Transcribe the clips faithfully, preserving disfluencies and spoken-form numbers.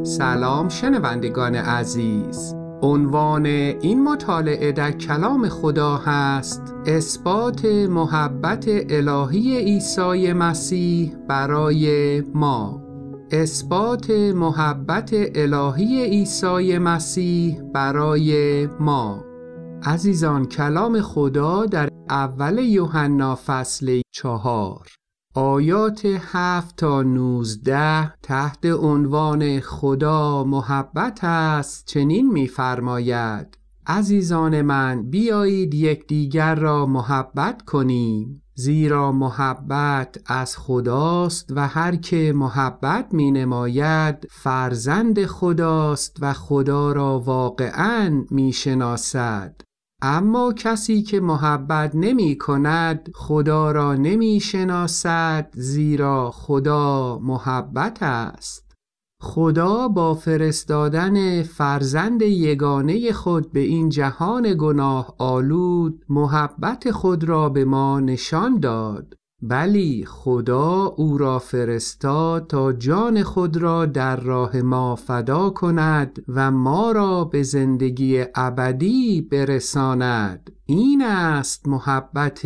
سلام شنوندگان عزیز. عنوان این مطالعه در کلام خدا هست اثبات محبت الهی عیسی مسیح برای ما. اثبات محبت الهی عیسی مسیح برای ما. عزیزان، کلام خدا در اول یوحنا فصل چهار آیات هفت تا نوزده تحت عنوان خدا محبت است چنین می‌فرماید: عزیزان من، بیایید یکدیگر را محبت کنیم، زیرا محبت از خداست و هر که محبت می‌نماید فرزند خداست و خدا را واقعاً می‌شناسد. اما کسی که محبت نمی کند خدا را نمی شناسد، زیرا خدا محبت است. خدا با فرستادن فرزند یگانه خود به این جهان گناه آلود محبت خود را به ما نشان داد. بلی خدا او را فرستاد تا جان خود را در راه ما فدا کند و ما را به زندگی ابدی برساند. این است محبت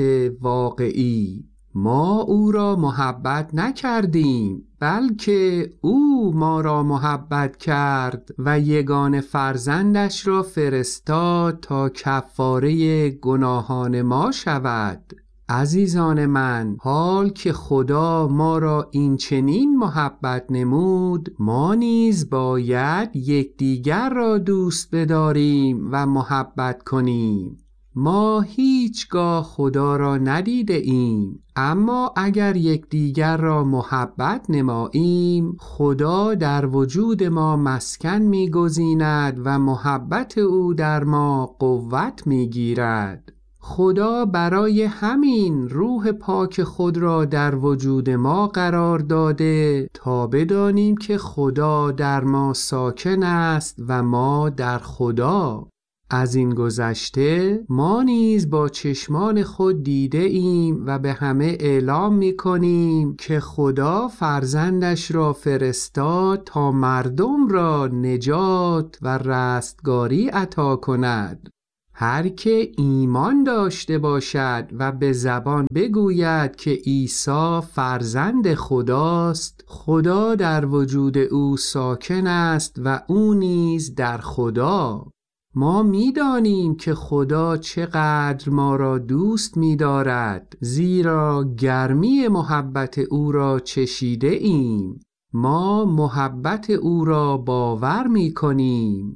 واقعی. ما او را محبت نکردیم، بلکه او ما را محبت کرد و یگانه فرزندش را فرستاد تا کفاره گناهان ما شود. عزیزان من، حال که خدا ما را این چنین محبت نمود، ما نیز باید یکدیگر را دوست بداریم و محبت کنیم. ما هیچگاه خدا را ندیده ایم، اما اگر یکدیگر را محبت نماییم، خدا در وجود ما مسکن می‌گزیند و محبت او در ما قوت می‌گیرد. خدا برای همین روح پاک خود را در وجود ما قرار داده تا بدانیم که خدا در ما ساکن است و ما در خدا. از این گذشته ما نیز با چشمان خود دیده ایم و به همه اعلام می کنیم که خدا فرزندش را فرستاد تا مردم را نجات و رستگاری عطا کند. هر که ایمان داشته باشد و به زبان بگوید که عیسی فرزند خداست، خدا در وجود او ساکن است و او نیز در خدا. ما می‌دانیم که خدا چقدر ما را دوست می‌دارد، زیرا گرمی محبت او را چشیده ایم. ما محبت او را باور می‌کنیم.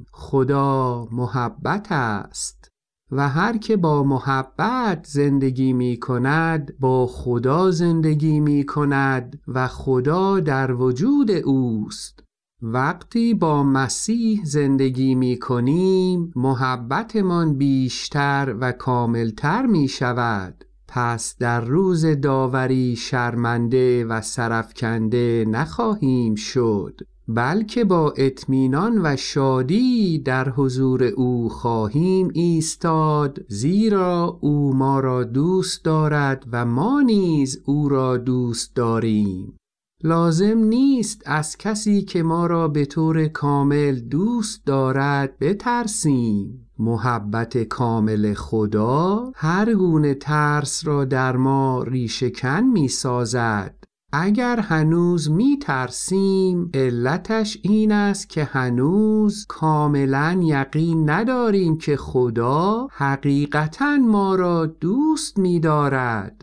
خدا محبت است و هر که با محبت زندگی می‌کند با خدا زندگی می‌کند و خدا در وجود اوست. وقتی با مسیح زندگی می‌کنیم محبتمان بیشتر و کاملتر می‌شود. پس در روز داوری شرمنده و سرافکنده نخواهیم شد، بلکه با اطمینان و شادی در حضور او خواهیم ایستاد، زیرا او ما را دوست دارد و ما نیز او را دوست داریم. لازم نیست از کسی که ما را به طور کامل دوست دارد بترسیم. محبت کامل خدا هر گونه ترس را در ما ریشه‌کن می سازد. اگر هنوز می ترسیم، علتش این است که هنوز کاملا یقین نداریم که خدا حقیقتاً ما را دوست می دارد.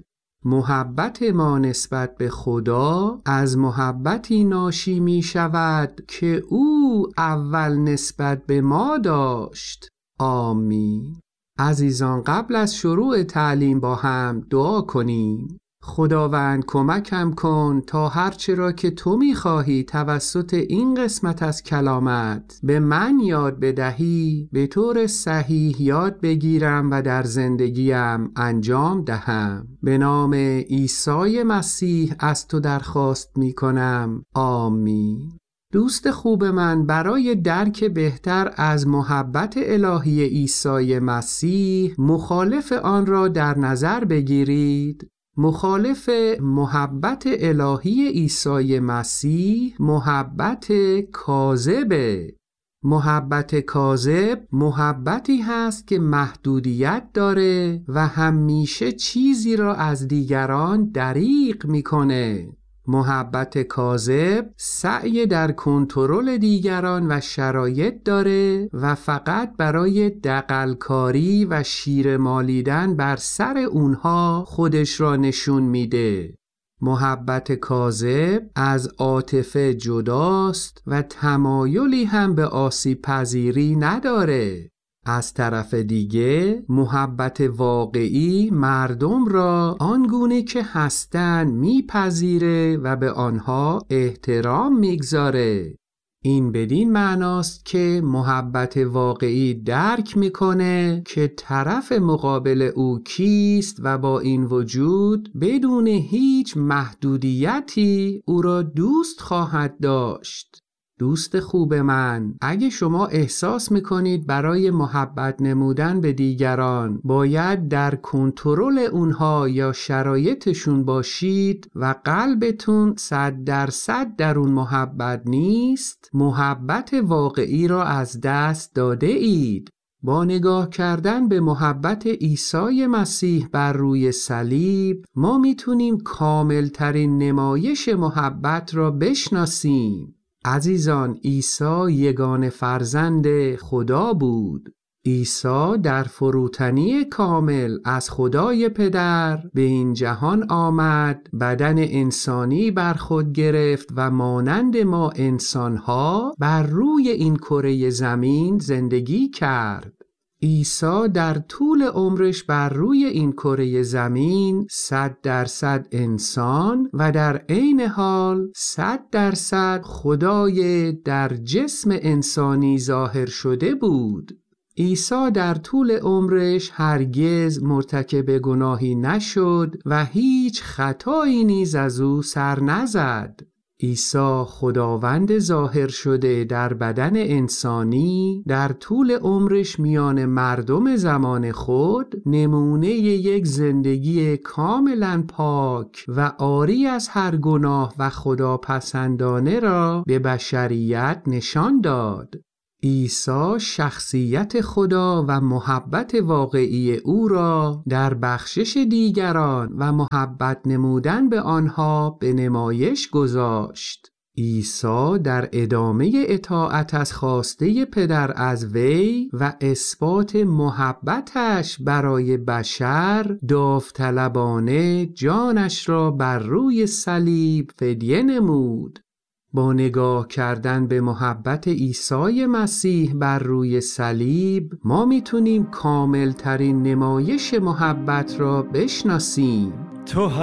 محبت ما نسبت به خدا از محبتی ناشی می شود که او اول نسبت به ما داشت. آمین. عزیزان، قبل از شروع تعلیم با هم دعا کنیم. خداوند کمکم کن تا هرچه را که تو می‌خواهی توسط این قسمت از کلامت به من یاد بدهی به طور صحیح یاد بگیرم و در زندگیم انجام دهم. به نام عیسی مسیح از تو درخواست می‌کنم. آمین. دوست خوب من، برای درک بهتر از محبت الهی عیسی مسیح مخالف آن را در نظر بگیرید. مخالف محبت الهی عیسی مسیح محبت کاذبه. محبت کاذب محبتی هست که محدودیت داره و همیشه چیزی را از دیگران دریغ میکنه. محبت کاذب سعی در کنترل دیگران و شرایط داره و فقط برای دغل‌کاری و شیره مالیدن بر سر اونها خودش را نشون میده. محبت کاذب از عاطفه جداست و تمایلی هم به آسیب پذیری نداره. از طرف دیگه محبت واقعی مردم را آنگونه که هستن میپذیره و به آنها احترام میگذاره. این بدین معناست که محبت واقعی درک میکنه که طرف مقابل او کیست و با این وجود بدون هیچ محدودیتی او را دوست خواهد داشت. دوست خوب من، اگه شما احساس میکنید برای محبت نمودن به دیگران باید در کنترل اونها یا شرایطشون باشید و قلبتون صد درصد در اون محبت نیست، محبت واقعی را از دست داده اید. با نگاه کردن به محبت عیسی مسیح بر روی صلیب ما میتونیم کاملترین نمایش محبت را بشناسیم. عزیزان، عیسی یگانه فرزند خدا بود. عیسی در فروتنی کامل از خدای پدر به این جهان آمد، بدن انسانی بر خود گرفت و مانند ما انسانها بر روی این کره زمین زندگی کرد. عیسی در طول عمرش بر روی این کره زمین صد درصد انسان و در عین حال صد درصد خدای در جسم انسانی ظاهر شده بود. عیسی در طول عمرش هرگز مرتکب گناهی نشد و هیچ خطایی نیز از او سر نزد. عیسی خداوند ظاهر شده در بدن انسانی در طول عمرش میان مردم زمان خود نمونه یک زندگی کاملا پاک و عاری از هر گناه و خداپسندانه را به بشریت نشان داد. عیسی شخصیت خدا و محبت واقعی او را در بخشش دیگران و محبت نمودن به آنها به نمایش گذاشت. عیسی در ادامه اطاعت از خواسته پدر از وی و اثبات محبتش برای بشر داوطلبانه جانش را بر روی صلیب فدیه نمود. با نگاه کردن به محبت عیسی مسیح بر روی صلیب ما میتونیم کامل ترین نمایش محبت را بشناسیم. تو